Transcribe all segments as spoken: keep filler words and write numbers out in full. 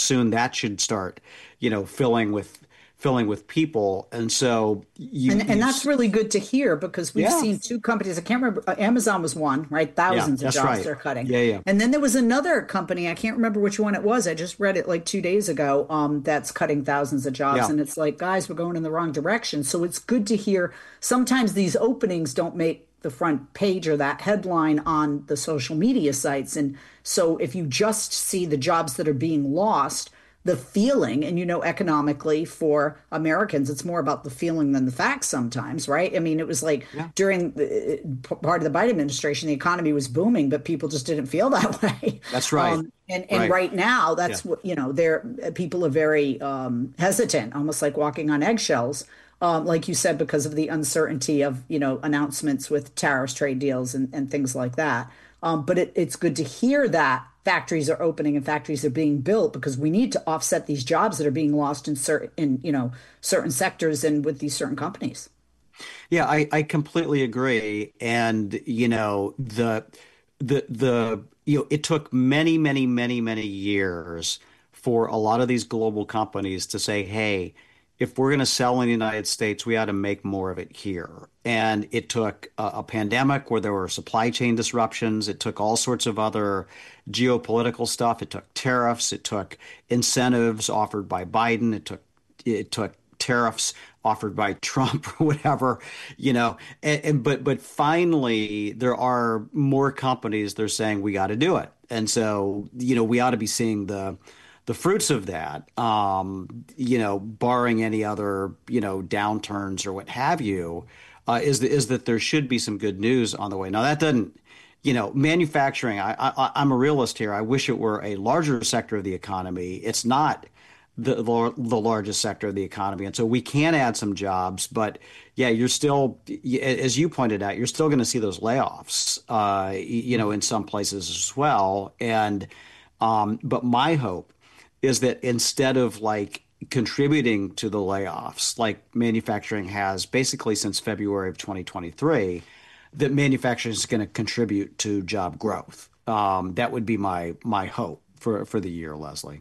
soon that should start, you know, filling with filling with people. And so you, And you and that's really good to hear because we've yeah, seen two companies. I can't remember. uh, Amazon was one, right? yeah, Thousands of that's jobs right. they're cutting. Yeah, yeah. And then there was another company. I can't remember which one it was. I just read it like two days ago. Um, that's cutting thousands of jobs. Yeah. And it's like, guys, we're going in the wrong direction. So it's good to hear. Sometimes these openings don't make the front page or that headline on the social media sites. And so if you just see the jobs that are being lost, the feeling, and you know, economically for Americans, it's more about the feeling than the facts sometimes, right? I mean, it was like Yeah. during the, part of the Biden administration, the economy was booming, but people just didn't feel that way. That's right. Um, and and Right. right now, Yeah. that's what, you know, they're people are very um, hesitant, almost like walking on eggshells. Um, like you said, because of the uncertainty of, you know, announcements with tariffs, trade deals, and, and things like that. Um, but it, it's good to hear that factories are opening and factories are being built because we need to offset these jobs that are being lost in certain, in, you know, certain sectors and with these certain companies. Yeah, I, I completely agree. And, you know, the the the you know, it took many, many, many, many years for a lot of these global companies to say, hey, if we're going to sell in the United States, we ought to make more of it here. And it took a, a pandemic where there were supply chain disruptions. It took all sorts of other geopolitical stuff. It took tariffs. It took incentives offered by Biden. It took it took tariffs offered by Trump or whatever, you know. And, and but but finally, there are more companies. They're saying we got to do it, and so you know we ought to be seeing the the fruits of that, um, you know, barring any other, you know, downturns or what have you, uh, is, the, is that there should be some good news on the way. Now, that doesn't, you know, manufacturing, I, I, I'm a realist here. I wish it were a larger sector of the economy. It's not the, the, the largest sector of the economy. And so we can add some jobs, but yeah, you're still, as you pointed out, you're still going to see those layoffs, uh, you know, in some places as well. And, um, but my hope is that instead of like contributing to the layoffs, like manufacturing has basically since February of twenty twenty-three, that manufacturing is going to contribute to job growth. Um, that would be my my hope for for the year, Leslie.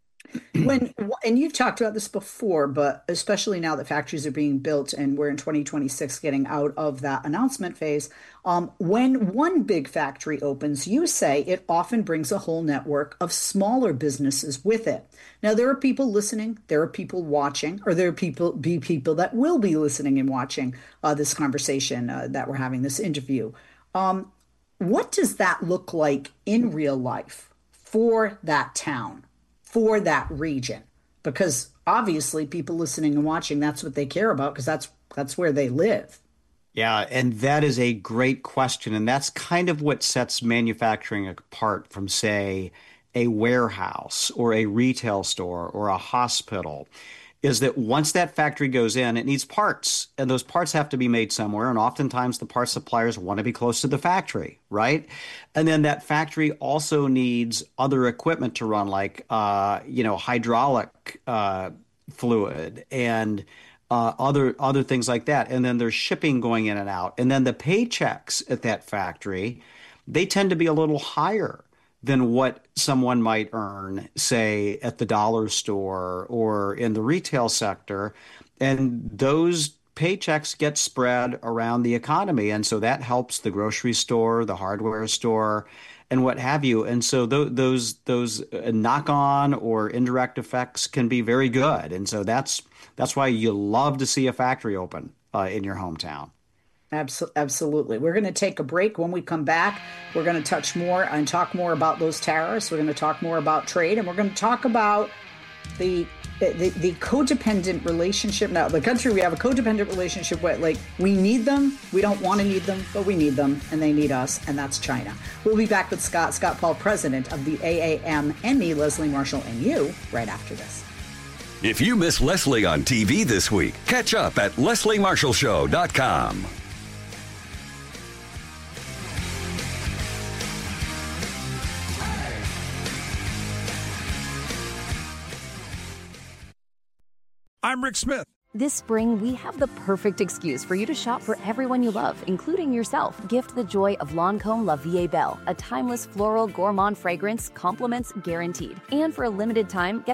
When and you've talked about this before, but especially now that factories are being built and we're in twenty twenty-six getting out of that announcement phase, um, when one big factory opens, you say it often brings a whole network of smaller businesses with it. Now, there are people listening, there are people watching, or there are people be people that will be listening and watching uh, this conversation uh, that we're having, this interview. Um, what does that look like in real life for that town, for that region? Because obviously people listening and watching, that's what they care about because that's that's where they live. Yeah, and that is a great question. And that's kind of what sets manufacturing apart from, say, a warehouse or a retail store or a hospital, is that once that factory goes in, it needs parts, and those parts have to be made somewhere. And oftentimes the parts suppliers want to be close to the factory, right? And then that factory also needs other equipment to run, like, uh, you know, hydraulic uh, fluid and uh, other other things like that. And then there's shipping going in and out. And then the paychecks at that factory, they tend to be a little higher than what someone might earn, say, at the dollar store or in the retail sector. And those paychecks get spread around the economy. And so that helps the grocery store, the hardware store, and what have you. And so th- those those knock-on or indirect effects can be very good. And so that's that's why you love to see a factory open uh, in your hometown. Absolutely. We're going to take a break. When we come back, we're going to touch more and talk more about those tariffs. We're going to talk more about trade, and we're going to talk about the the, the codependent relationship. Now, the country, we have a codependent relationship with, like, we need them. We don't want to need them, but we need them, and they need us, and that's China. We'll be back with Scott, Scott Paul, president of the A A M, and me, Leslie Marshall, and you, right after this. If you miss Leslie on T V this week, catch up at leslie marshall show dot com. I'm Rick Smith. This spring, we have the perfect excuse for you to shop for everyone you love, including yourself. Gift the joy of Lancôme La Vie est Belle, a timeless floral gourmand fragrance, compliments guaranteed. And for a limited time, get